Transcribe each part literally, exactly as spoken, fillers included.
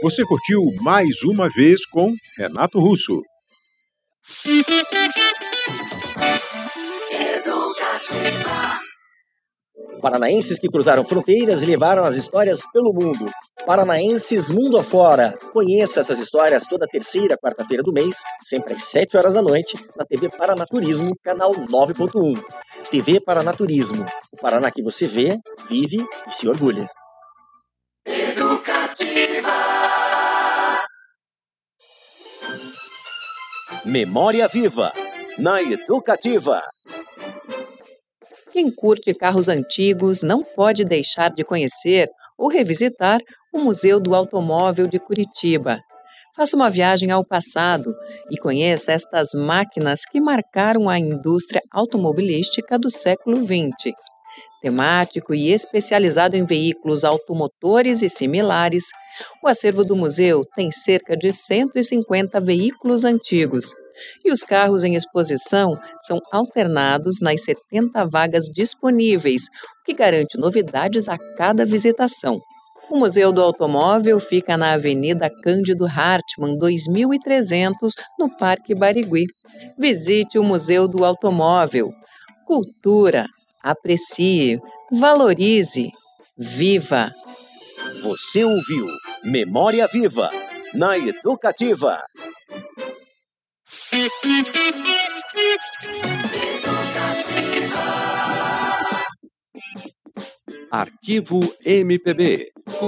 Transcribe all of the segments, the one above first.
Você curtiu Mais Uma Vez com Renato Russo. Paranaenses que cruzaram fronteiras e levaram as histórias pelo mundo. Paranaenses mundo afora. Conheça essas histórias toda terceira, quarta-feira do mês, sempre às sete horas da noite, na T V Paranaturismo, canal nove ponto um. T V Paranaturismo. O Paraná que você vê, vive e se orgulha. Educativa. Memória Viva, na Educativa. Quem curte carros antigos não pode deixar de conhecer ou revisitar o Museu do Automóvel de Curitiba. Faça uma viagem ao passado e conheça estas máquinas que marcaram a indústria automobilística do século vinte. Temático e especializado em veículos automotores e similares, o acervo do museu tem cerca de cento e cinquenta veículos antigos. E os carros em exposição são alternados nas setenta vagas disponíveis, o que garante novidades a cada visitação. O Museu do Automóvel fica na Avenida Cândido Hartmann, dois mil e trezentos, no Parque Barigui. Visite o Museu do Automóvel. Cultura, aprecie, valorize, viva! Você ouviu Memória Viva, na Educativa. Arquivo M P B.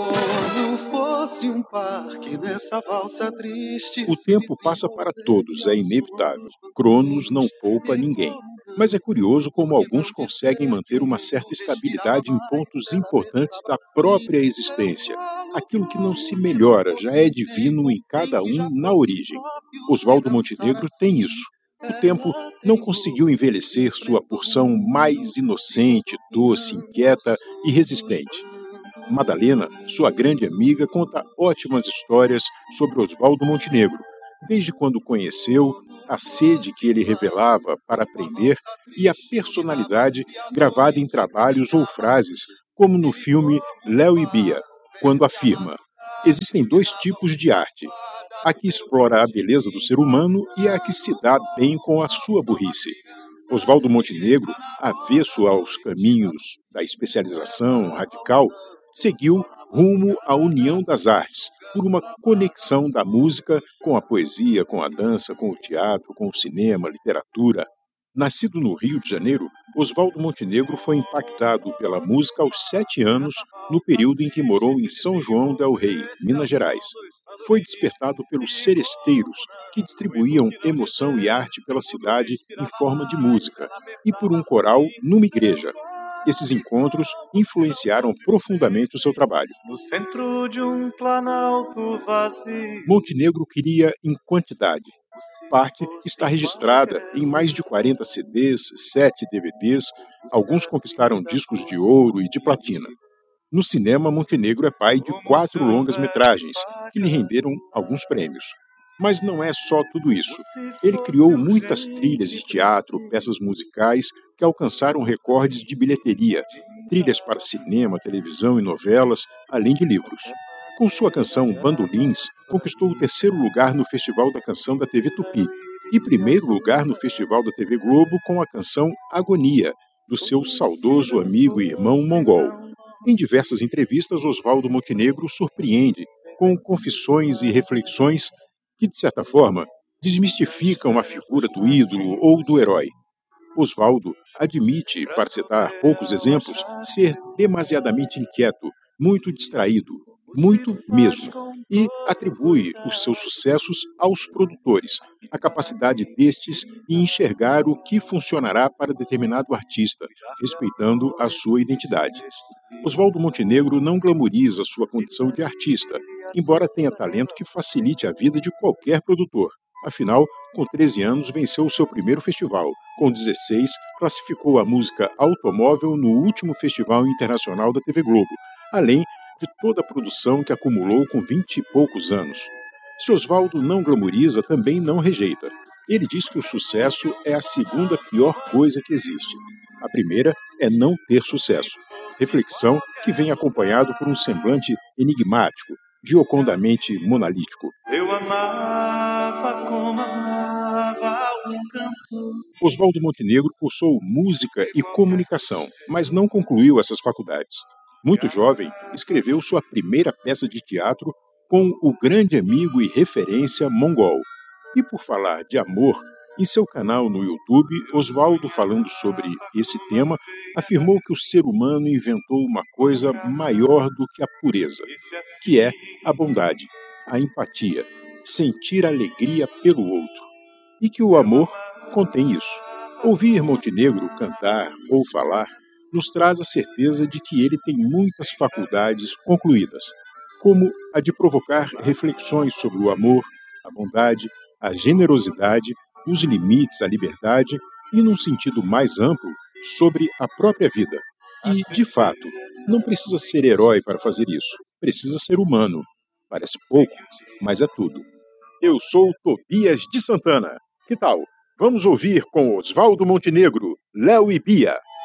Como fosse um parque nessa valsa triste. O tempo passa para todos, é inevitável. Cronos não poupa ninguém. Mas é curioso como alguns conseguem manter uma certa estabilidade em pontos importantes da própria existência. Aquilo que não se melhora já é divino em cada um na origem. Oswaldo Montenegro tem isso. O tempo não conseguiu envelhecer sua porção mais inocente, doce, inquieta e resistente. Madalena, sua grande amiga, conta ótimas histórias sobre Oswaldo Montenegro, desde quando conheceu, a sede que ele revelava para aprender e a personalidade gravada em trabalhos ou frases, como no filme Léo e Bia, quando afirma: existem dois tipos de arte, a que explora a beleza do ser humano e a que se dá bem com a sua burrice. Oswaldo Montenegro, avesso aos caminhos da especialização radical, seguiu rumo à união das artes, por uma conexão da música com a poesia, com a dança, com o teatro, com o cinema, literatura. Nascido no Rio de Janeiro, Oswaldo Montenegro foi impactado pela música aos sete anos, no período em que morou em São João del Rei, Minas Gerais. Foi despertado pelos seresteiros, que distribuíam emoção e arte pela cidade em forma de música, e por um coral numa igreja. Esses encontros influenciaram profundamente o seu trabalho. No centro de um planalto vazio. Montenegro queria em quantidade. Parte está registrada em mais de quarenta C Ds, sete D V Ds, alguns conquistaram discos de ouro e de platina. No cinema, Montenegro é pai de quatro longas-metragens, que lhe renderam alguns prêmios. Mas não é só tudo isso. Ele criou muitas trilhas de teatro, peças musicais que alcançaram recordes de bilheteria, trilhas para cinema, televisão e novelas, além de livros. Com sua canção Bandolins, conquistou o terceiro lugar no Festival da Canção da T V Tupi e primeiro lugar no Festival da T V Globo com a canção Agonia, do seu saudoso amigo e irmão Mongol. Em diversas entrevistas, Oswaldo Montenegro surpreende com confissões e reflexões que, de certa forma, desmistificam a figura do ídolo ou do herói. Oswaldo admite, para citar poucos exemplos, ser demasiadamente inquieto, muito distraído, muito mesmo, e atribui os seus sucessos aos produtores, a capacidade destes em enxergar o que funcionará para determinado artista, respeitando a sua identidade. Oswaldo Montenegro não glamoriza sua condição de artista, embora tenha talento que facilite a vida de qualquer produtor. Afinal, com treze anos, venceu o seu primeiro festival. Com dezesseis, classificou a música Automóvel no último Festival Internacional da T V Globo, além de toda a produção que acumulou com vinte e poucos anos. Se Oswaldo não glamoriza, também não rejeita. Ele diz que o sucesso é a segunda pior coisa que existe. A primeira é não ter sucesso. Reflexão que vem acompanhado por um semblante enigmático, giocondamente monalítico. Eu amava como amava um cantor. Oswaldo Montenegro cursou música e comunicação, mas não concluiu essas faculdades. Muito jovem, escreveu sua primeira peça de teatro com o grande amigo e referência Mongol. E por falar de amor, em seu canal no YouTube, Oswaldo, falando sobre esse tema, afirmou que o ser humano inventou uma coisa maior do que a pureza, que é a bondade, a empatia, sentir alegria pelo outro, e que o amor contém isso. Ouvir Montenegro cantar ou falar nos traz a certeza de que ele tem muitas faculdades concluídas, como a de provocar reflexões sobre o amor, a bondade, a generosidade, os limites à liberdade e, num sentido mais amplo, sobre a própria vida. E, de fato, não precisa ser herói para fazer isso. Precisa ser humano. Parece pouco, mas é tudo. Eu sou Tobias de Santana. Que tal? Vamos ouvir com Oswaldo Montenegro, Léo e Bia.